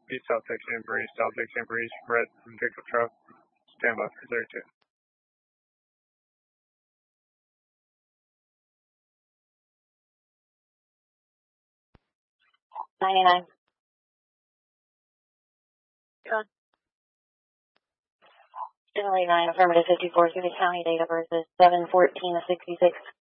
East South Texan Breeze, red from pickup truck. Stand by for 32. 99. Code. Italy 9, affirmative 54, Subic County, date of birth is 7/14 of 66.